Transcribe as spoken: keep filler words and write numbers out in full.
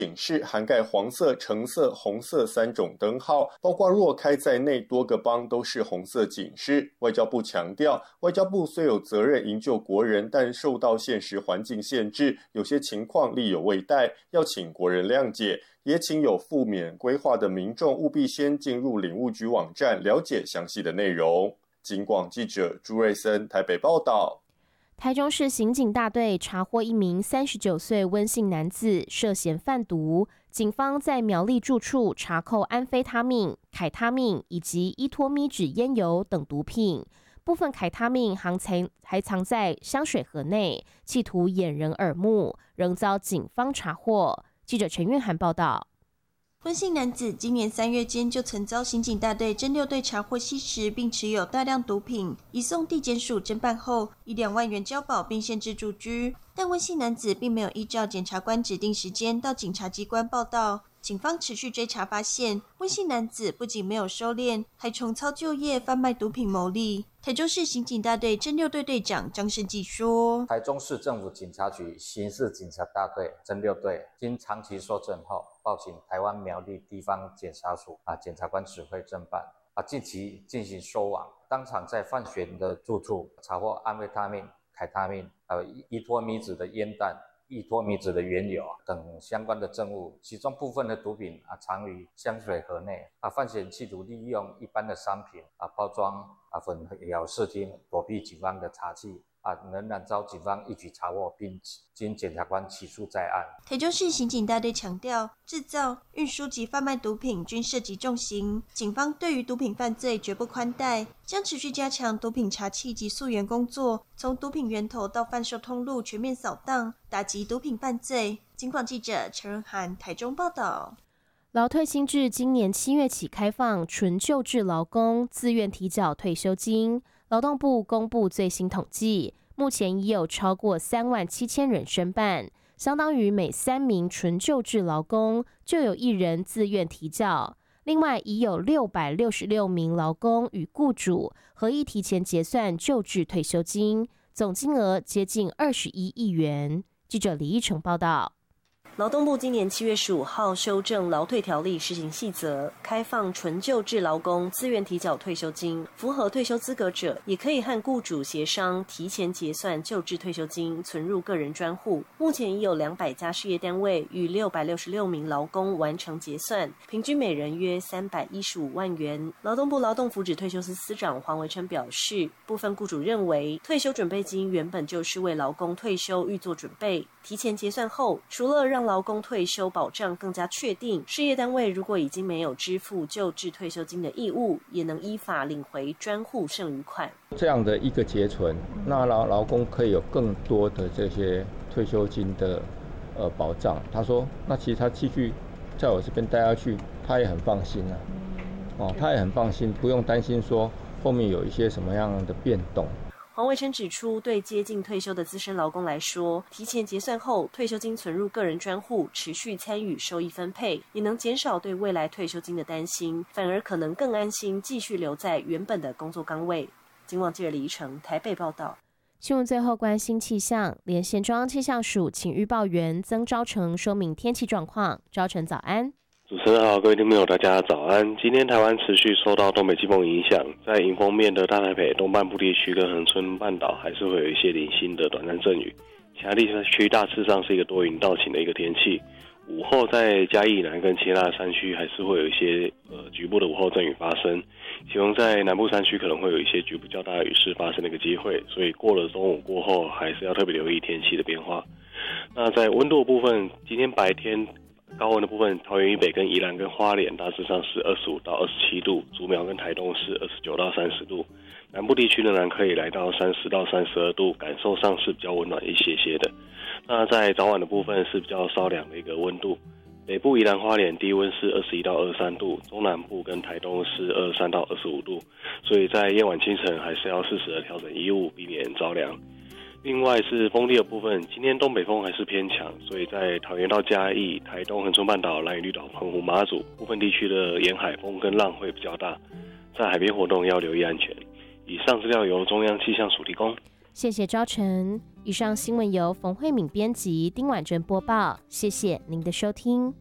警示涵盖黄色、橙色、红色三种灯号，包括若开在内多个邦都是红色警示。外交部强调，外交部虽有责任营救国人，但受到现实环境限制，有些情况力有未逮，要请国人谅解。也请有赴缅规划的民众务必先进入领务局网站了解详细的内容。警广记者朱瑞森台北报道。 台中市刑警大队查获一名三十九岁温姓男子涉嫌贩毒，警方在苗栗住处查扣安非他命、凯他命以及依托咪酯烟油等毒品，部分凯他命还藏还藏在香水盒内，企图掩人耳目，仍遭警方查获。记者陈韵涵报道。 温姓男子今年三月间就曾遭刑警大队侦六队查获吸食，并持有大量毒品，移送地检署侦办后，以两万元交保并限制住居。但温姓男子并没有依照检察官指定时间到警察机关报到。警方持续追查发现，温姓男子不仅没有收敛，还重操旧业，贩卖毒品牟利。台中市刑警大队侦六队队长张胜纪说： 台中市政府警察局刑事警察大队侦六队经长期搜证后，报请台湾苗栗地方检察署啊检察官指挥侦办啊，近期进行收网，当场在范玄的住处查获安非他命、凯他命，还有依托咪酯的烟弹、依托咪酯的原油等相关的证物，其中部分的毒品啊藏于香水盒内啊，范显企图利用一般的商品啊包装啊混淆视听，躲避警方的查缉啊，仍然遭警方一举查获，并经检察官起诉在案。 台中市刑警大队强调，制造、运输及贩卖毒品均涉及重刑，警方对于毒品犯罪绝不宽待，将持续加强毒品查缉及溯源工作，从毒品源头到贩售通路全面扫荡，打击毒品犯罪。警广记者陈润涵台中报道。 劳退新制今年七月起开放纯就制劳工自愿提缴退休金。劳动部公布最新统计，目前已有超过三万七千人申办，相当于每三名纯就制劳工就有一人自愿提缴。另外，已有六百六十六名劳工与雇主合意提前结算就制退休金，总金额接近二十一亿元。记者李义成报道。 劳动部今年七月十五号修正劳退条例施行细则，开放纯就制劳工自愿提缴退休金，符合退休资格者也可以和雇主协商提前结算就制退休金，存入个人专户。目前已有两百家事业单位与六百六十六名劳工完成结算，平均每人约三百一十五万元。劳动部劳动福祉退休司司长黄维琛表示，部分雇主认为退休准备金原本就是为劳工退休预做准备，提前结算后，除了让劳工退休保障更加确定，事业单位如果已经没有支付就制退休金的义务，也能依法领回专户剩余款。 这样的一个结存，那劳劳工可以有更多的这些退休金的呃保障。他说，那其实他继续在我这边待下去，他也很放心啊，哦，他也很放心，不用担心说后面有一些什么样的变动。 黄维琛指出，对接近退休的资深劳工来说，提前结算后，退休金存入个人专户，持续参与收益分配，也能减少对未来退休金的担心，反而可能更安心继续留在原本的工作岗位。警广记者李怡成台北报道。 新闻最后关心气象，连线中央气象署请预报员曾昭成说明天气状况。昭成早安。 主持人好，各位听众朋友大家早安。今天台湾持续受到东北季风影响，在迎风面的大台北东半部地区跟恒春半岛还是会有一些零星的短暂阵雨，其他地区大致上是一个多云到晴的一个天气。午后在嘉义南跟其他的山区还是会有一些呃局部的午后阵雨发生，其中在南部山区可能会有一些局部较大的雨势发生的一个机会，所以过了中午过后还是要特别留意天气的变化。那在温度的部分，今天白天高温的部分，桃园以北跟宜兰跟花莲大致上是二十五到二十七度，竹苗跟台东是二十九到三十度，南部地区仍然可以来到三十到三十二度，感受上是比较温暖一些些的。那在早晚的部分是比较稍凉的一个温度，北部宜兰花莲低温是二十一到二十三度，中南部跟台东是二十三到二十五度，所以在夜晚清晨还是要适时的调整衣物，避免着凉。另外是风力的部分，今天东北风还是偏强，所以在桃园到嘉义、台东、恒春半岛、兰屿、绿岛、澎湖、马祖部分地区的沿海风跟浪会比较大，在海边活动要留意安全。以上资料由中央气象署提供。 谢谢昭成。 以上新闻由冯慧敏编辑，丁婉珍播报，谢谢您的收听。